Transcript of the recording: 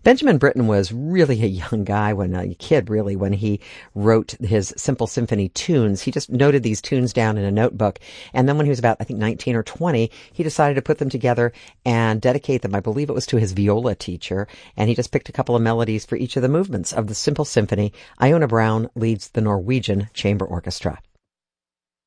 Benjamin Britten was really a young guy, a kid really, when he wrote his Simple Symphony tunes. He just noted these tunes down in a notebook. And then when he was about, I think, 19 or 20, he decided to put them together and dedicate them. I believe it was to his viola teacher. And he just picked a couple of melodies for each of the movements of the Simple Symphony. Iona Brown leads the Norwegian Chamber Orchestra.